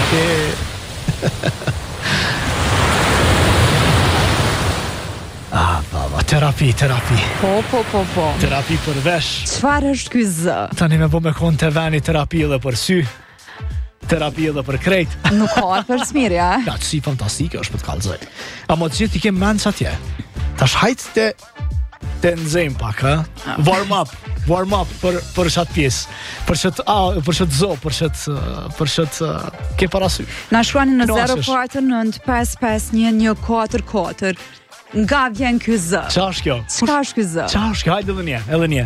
Terapi. Po. Terapi për vesh. Çfarë është ky Z? Tani me po me konë të veni terapi edhe për sy. Terapi edhe për krejt. Nuk ka për smirja, Ja, si fantastike është për të kallëzoj. A mo të gjithë i kemë mendës atje. Tash hajt të nëzëm pak, ha? Warm up për çat pjesë. Për çat zo, për çat ke parasysh. Na shkruani në Knaqesh. 0495511444. Nga vjen ky Z? Qa është kjo? Çka është ky Z? Qa është kjo? Hajde edhe një.